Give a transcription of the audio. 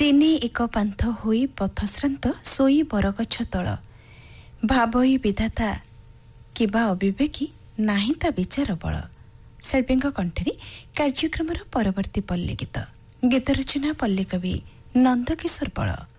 ଦିନେ ଏକ ପାନ୍ଥ ହୋଇ ପଥଶ୍ରାନ୍ତ ଶୋଇ ବରଗଛ ତଳ ଭାବଇ ବିଧାତା କିବା ଅବିବେକୀ ନାହିଁ ତା ବିଚାର ବଳ। ଶିଳ୍ପୀଙ୍କ କଣ୍ଠରେ କାର୍ଯ୍ୟକ୍ରମର ପରବର୍ତ୍ତୀ ପଲ୍ଲୀ ଗୀତ। ଗୀତ ରଚନା ପଲ୍ଲୀ କବି ନନ୍ଦକିଶୋର ବଳ।